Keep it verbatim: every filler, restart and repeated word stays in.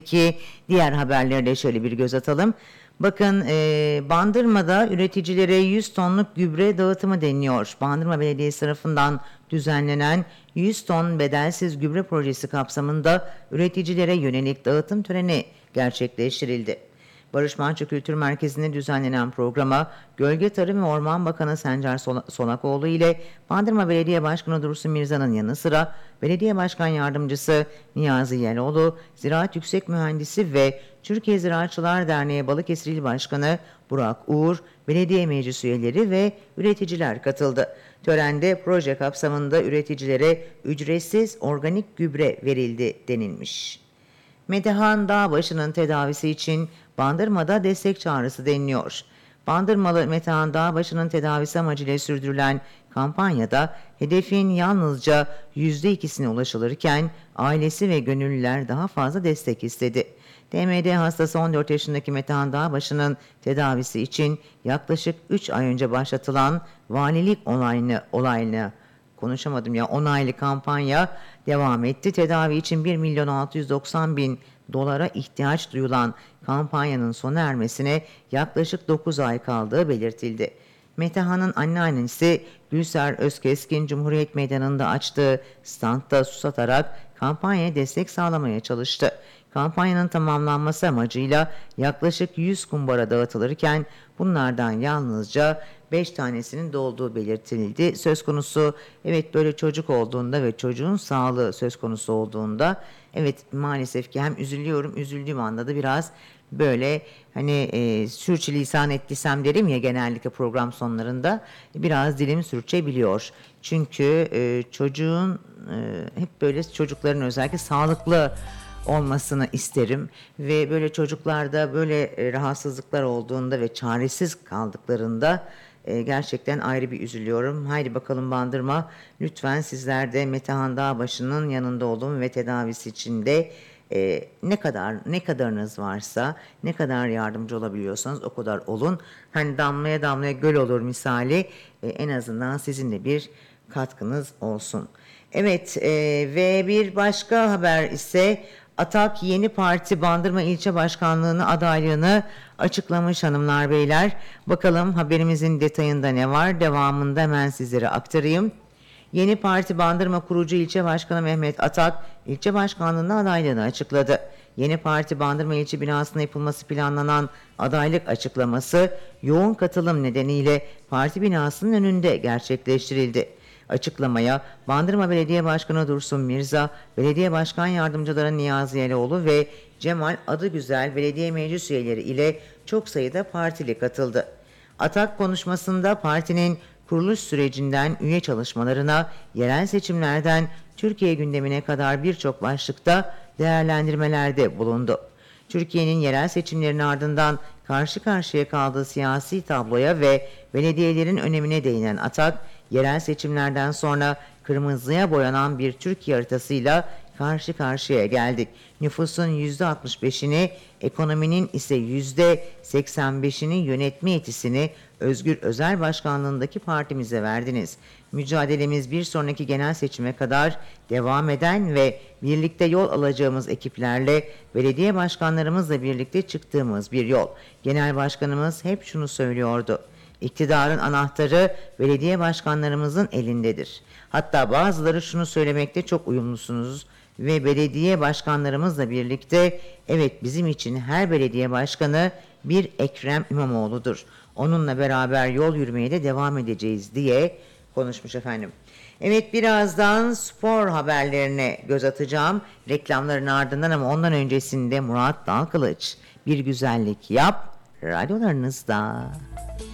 Ki diğer haberlere de şöyle bir göz atalım. Bakın e, Bandırma'da üreticilere yüz tonluk gübre dağıtımı deniliyor. Bandırma Belediyesi tarafından düzenlenen yüz ton bedelsiz gübre projesi kapsamında üreticilere yönelik dağıtım töreni gerçekleştirildi. Barış Manço Kültür Merkezi'nde düzenlenen programa Gölge Tarım ve Orman Bakanı Sencer Sonakoğlu ile Bandırma Belediye Başkanı Dursun Mirza'nın yanı sıra Belediye Başkan Yardımcısı Niyazi Yeloğlu, Ziraat Yüksek Mühendisi ve Türkiye Ziraatçılar Derneği Balıkesir İl Başkanı Burak Uğur, belediye meclis üyeleri ve üreticiler katıldı. Törende proje kapsamında üreticilere ücretsiz organik gübre verildi denilmiş. Metehan Dağbaşı'nın tedavisi için Bandırma'da destek çağrısı deniliyor. Bandırmalı Metehan Dağbaşı'nın tedavisi amacıyla sürdürülen kampanyada hedefin yalnızca yüzde ikisine ulaşılırken ailesi ve gönüllüler daha fazla destek istedi. D M D hastası on dört yaşındaki Metehan Dağbaşı'nın tedavisi için yaklaşık üç ay önce başlatılan valilik olayını olayını konuşamadım ya onaylı kampanya devam etti. Tedavi için bir milyon altı yüz doksan bin dolara ihtiyaç duyulan kampanyanın sona ermesine yaklaşık dokuz ay kaldığı belirtildi. Metehan'ın anneannesi Gülser Özkeskin Cumhuriyet Meydanı'nda açtığı standta susatarak kampanyaya destek sağlamaya çalıştı. Kampanyanın tamamlanması amacıyla yaklaşık yüz kumbara dağıtılırken bunlardan yalnızca beş tanesinin dolduğu belirtildi. Söz konusu evet böyle çocuk olduğunda ve çocuğun sağlığı söz konusu olduğunda evet maalesef ki hem üzülüyorum, üzüldüğüm anda da biraz böyle hani e, sürçülisan ettiysem derim ya genellikle program sonlarında biraz dilim sürçebiliyor. Çünkü e, çocuğun e, hep böyle çocukların özellikle sağlıklı olmasını isterim ve böyle çocuklarda böyle e, rahatsızlıklar olduğunda ve çaresiz kaldıklarında e, gerçekten ayrı bir üzülüyorum. Haydi bakalım Bandırma, lütfen sizler de Metehan Dağbaşı'nın yanında olun ve tedavisi için de e, ne kadar ne kadarınız varsa, ne kadar yardımcı olabiliyorsanız o kadar olun. Hani damlaya damlaya göl olur misali, e, en azından sizin de bir katkınız olsun. Evet e, ve bir başka haber ise Atak Yeni Parti Bandırma İlçe Başkanlığı'nı adaylığını açıklamış hanımlar beyler. Bakalım haberimizin detayında ne var? Devamında hemen sizlere aktarayım. Yeni Parti Bandırma Kurucu İlçe Başkanı Mehmet Atak, ilçe başkanlığına adaylığını açıkladı. Yeni Parti Bandırma İlçe binasına yapılması planlanan adaylık açıklaması yoğun katılım nedeniyle parti binasının önünde gerçekleştirildi. Açıklamaya Bandırma Belediye Başkanı Dursun Mirza, Belediye Başkan Yardımcıları Niyazi Yeloğlu ve Cemal Adıgüzel belediye meclis üyeleri ile çok sayıda partili katıldı. Atak konuşmasında partinin kuruluş sürecinden üye çalışmalarına, yerel seçimlerden Türkiye gündemine kadar birçok başlıkta değerlendirmelerde bulundu. Türkiye'nin yerel seçimlerinin ardından karşı karşıya kaldığı siyasi tabloya ve belediyelerin önemine değinen Atak, yerel seçimlerden sonra kırmızıya boyanan bir Türkiye haritasıyla karşı karşıya geldik. Nüfusun yüzde altmış beşini, ekonominin ise yüzde seksen beşini yönetme yetisini Özgür Özel Başkanlığındaki partimize verdiniz. Mücadelemiz bir sonraki genel seçime kadar devam eden ve birlikte yol alacağımız ekiplerle belediye başkanlarımızla birlikte çıktığımız bir yol. Genel başkanımız hep şunu söylüyordu. İktidarın anahtarı belediye başkanlarımızın elindedir. Hatta bazıları şunu söylemekte çok uyumlusunuz ve belediye başkanlarımızla birlikte evet bizim için her belediye başkanı bir Ekrem İmamoğlu'dur. Onunla beraber yol yürümeye de devam edeceğiz diye konuşmuş efendim. Evet birazdan spor haberlerine göz atacağım. Reklamların ardından ama ondan öncesinde Murat Dalkılıç bir güzellik yap radyolarınızda.